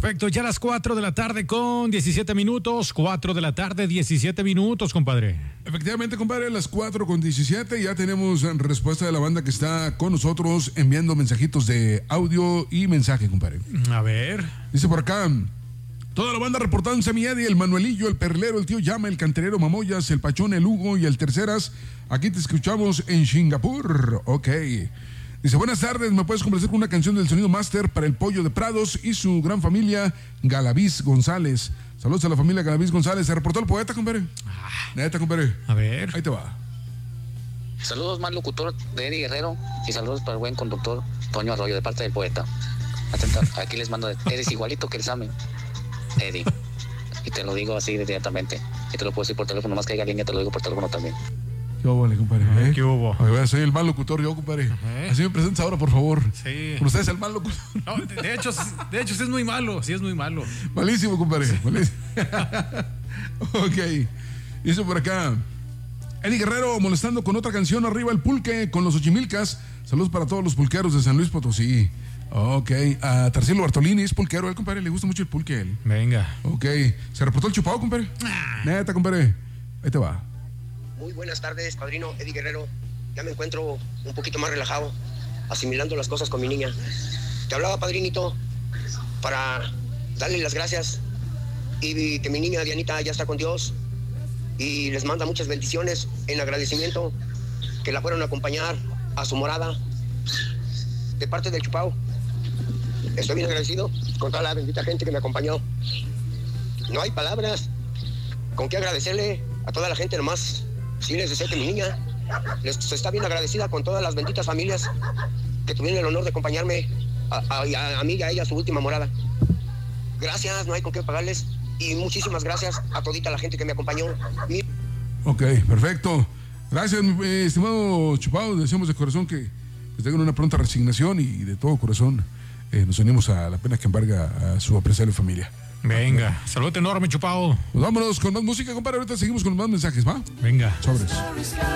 Perfecto, ya las 4 de la tarde con 17 minutos. 4 de la tarde, 17 minutos, compadre. Efectivamente, compadre, a las 4:17 ya tenemos respuesta de la banda que está con nosotros enviando mensajitos de audio y mensaje, compadre. A ver. Dice por acá: toda la banda reportándose, mi Eddie, el Manuelillo, el Perlero, el Tío Llama, el Canterero Mamoyas, el Pachón, el Hugo y el Terceras. Aquí te escuchamos en Singapur. Ok. Dice, buenas tardes, ¿me puedes complacer con una canción del Sonido Master para el Pollo de Prados y su gran familia Galaviz González? Saludos a la familia Galaviz González. Se reportó el poeta, compadre. Neta, compadre. A ver. Ahí te va. Saludos, mal locutor de Eddie Guerrero, y saludos para el buen conductor Toño Arroyo, de parte del poeta. Aquí les mando, eres igualito que el Same, Eddie. Y te lo digo así directamente. Y te lo puedo decir por teléfono, más que haya línea, te lo digo por teléfono también. ¿Qué hubo, compadre? ¿Qué hubo? Soy el mal locutor yo, compadre. Así me presentas ahora, por favor. Sí. Con ustedes el mal locutor. No, de hecho, sí es muy malo. Sí es muy malo. Malísimo, compadre. Sí. Malísimo. Ok. Dice por acá: Eddie Guerrero molestando con otra canción, arriba el pulque con los Ochimilcas. Saludos para todos los pulqueros de San Luis Potosí. Ok. A Tarsilo Bartolini es pulquero, compadre. Le gusta mucho el pulque a él. Venga. Ok. Se reportó el chupado, compadre. Neta, compadre. Ahí te va. Muy buenas tardes, padrino Eddie Guerrero. Ya me encuentro un poquito más relajado, asimilando las cosas con mi niña. Te hablaba, padrinito, para darle las gracias y que mi niña Dianita ya está con Dios y les manda muchas bendiciones en agradecimiento que la fueron a acompañar a su morada de parte del Chupao. Estoy bien agradecido con toda la bendita gente que me acompañó. No hay palabras con qué agradecerle a toda la gente, nomás sí les deseo que mi niña les está bien agradecida con todas las benditas familias que tuvieron el honor de acompañarme a mí y a ella a su última morada. Gracias, no hay con qué pagarles, y muchísimas gracias a todita la gente que me acompañó. Ok, perfecto. Gracias, mi estimado Chupado. Deseamos de corazón que tengan una pronta resignación y de todo corazón nos unimos a la pena que embarga a su apreciable familia. Venga, salud enorme, Chupado. Pues vámonos con más música, compadre. Ahorita seguimos con más mensajes, ¿va? Venga. Sobres.